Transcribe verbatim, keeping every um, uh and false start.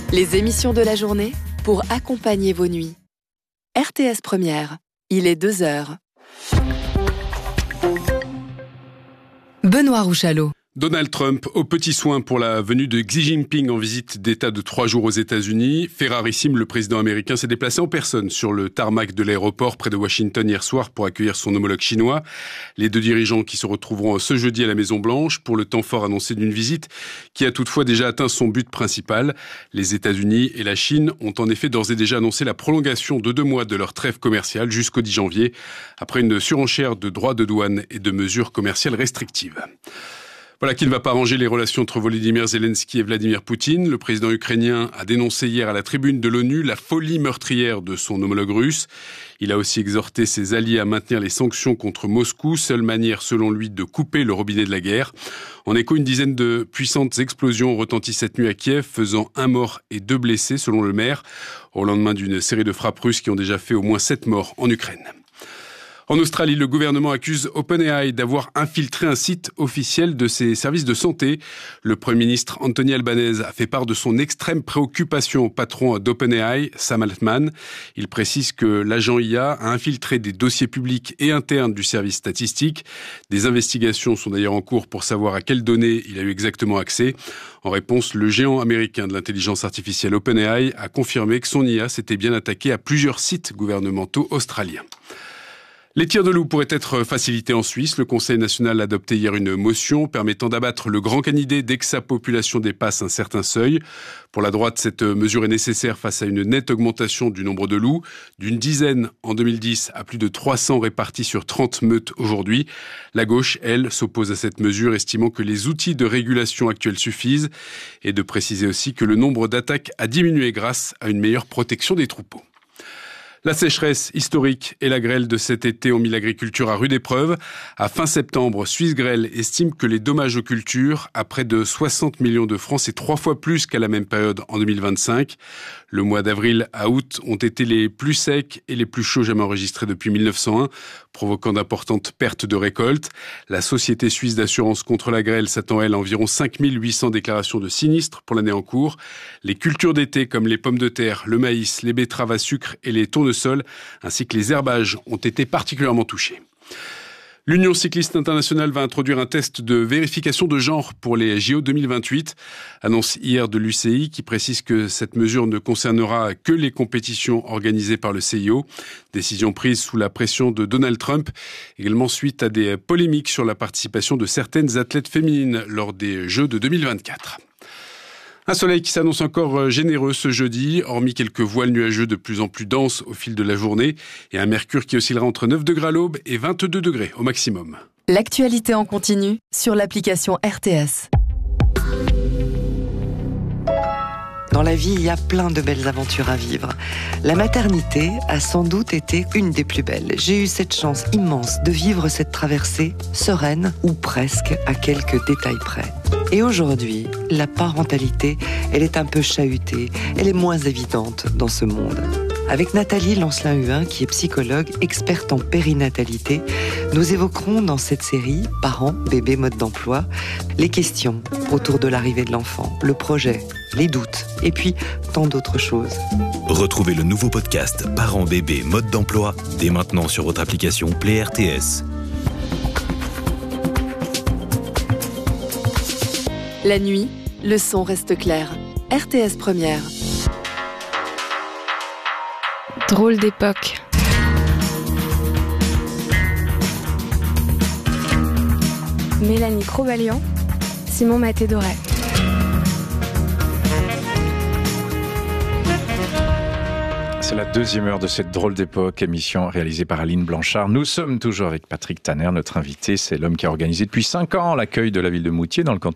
Les émissions de la journée pour accompagner vos nuits. R T S Première, il est deux heures. Benoît Rouchalot. Donald Trump aux petits soins pour la venue de Xi Jinping en visite d'État de trois jours aux États-Unis. Fait rarissime, le président américain s'est déplacé en personne sur le tarmac de l'aéroport près de Washington hier soir pour accueillir son homologue chinois. Les deux dirigeants qui se retrouveront ce jeudi à la Maison-Blanche pour le temps fort annoncé d'une visite qui a toutefois déjà atteint son but principal. Les États-Unis et la Chine ont en effet d'ores et déjà annoncé la prolongation de deux mois de leur trêve commerciale jusqu'au dix janvier après une surenchère de droits de douane et de mesures commerciales restrictives. Voilà qui ne va pas arranger les relations entre Volodymyr Zelensky et Vladimir Poutine. Le président ukrainien a dénoncé hier à la tribune de l'ONU la folie meurtrière de son homologue russe. Il a aussi exhorté ses alliés à maintenir les sanctions contre Moscou, seule manière selon lui de couper le robinet de la guerre. En écho, une dizaine de puissantes explosions ont retenti cette nuit à Kiev, faisant un mort et deux blessés selon le maire, au lendemain d'une série de frappes russes qui ont déjà fait au moins sept morts en Ukraine. En Australie, le gouvernement accuse OpenAI d'avoir infiltré un site officiel de ses services de santé. Le Premier ministre Anthony Albanese a fait part de son extrême préoccupation au patron d'OpenAI, Sam Altman. Il précise que l'agent I A a infiltré des dossiers publics et internes du service statistique. Des investigations sont d'ailleurs en cours pour savoir à quelles données il a eu exactement accès. En réponse, le géant américain de l'intelligence artificielle OpenAI a confirmé que son I A s'était bien attaqué à plusieurs sites gouvernementaux australiens. Les tirs de loup pourraient être facilités en Suisse. Le Conseil national a adopté hier une motion permettant d'abattre le grand canidé dès que sa population dépasse un certain seuil. Pour la droite, cette mesure est nécessaire face à une nette augmentation du nombre de loups, d'une dizaine en deux mille dix à plus de trois cents répartis sur trente meutes aujourd'hui. La gauche, elle, s'oppose à cette mesure, estimant que les outils de régulation actuels suffisent, et de préciser aussi que le nombre d'attaques a diminué grâce à une meilleure protection des troupeaux. La sécheresse historique et la grêle de cet été ont mis l'agriculture à rude épreuve. À fin septembre, Suisse Grêle estime que les dommages aux cultures, à près de soixante millions de francs, c'est trois fois plus qu'à la même période en deux mille vingt-cinq. Le mois d'avril à août ont été les plus secs et les plus chauds jamais enregistrés depuis mille neuf cent un, provoquant d'importantes pertes de récoltes. La Société suisse d'assurance contre la grêle s'attend, elle, à environ cinq mille huit cents déclarations de sinistres pour l'année en cours. Les cultures d'été comme les pommes de terre, le maïs, les betteraves à sucre et les tournesols, ainsi que les herbages, ont été particulièrement touchés. L'Union cycliste internationale va introduire un test de vérification de genre pour les J O deux mille vingt-huit. Annonce hier de l'U C I qui précise que cette mesure ne concernera que les compétitions organisées par le C I O. Décision prise sous la pression de Donald Trump, également suite à des polémiques sur la participation de certaines athlètes féminines lors des Jeux de deux mille vingt-quatre. Un soleil qui s'annonce encore généreux ce jeudi, hormis quelques voiles nuageux de plus en plus denses au fil de la journée, et un mercure qui oscillera entre neuf degrés à l'aube et vingt-deux degrés au maximum. L'actualité en continu sur l'application R T S. Dans la vie, il y a plein de belles aventures à vivre. La maternité a sans doute été une des plus belles. J'ai eu cette chance immense de vivre cette traversée sereine, ou presque, à quelques détails près. Et aujourd'hui, la parentalité, elle est un peu chahutée, elle est moins évidente dans ce monde. Avec Nathalie Lancelin-Huin, qui est psychologue, experte en périnatalité, nous évoquerons dans cette série « Parents, bébés, mode d'emploi » les questions autour de l'arrivée de l'enfant, le projet, les doutes, et puis tant d'autres choses. Retrouvez le nouveau podcast « Parents, bébés, mode d'emploi » dès maintenant sur votre application Play R T S. La nuit, le son reste clair. R T S Première. Drôle d'époque. Mélanie Crobalian, Simon Maté-Doré. C'est la deuxième heure de cette drôle d'époque, émission réalisée par Aline Blanchard. Nous sommes toujours avec Patrick Tanner, notre invité. C'est l'homme qui a organisé depuis cinq ans l'accueil de la ville de Moutier dans le canton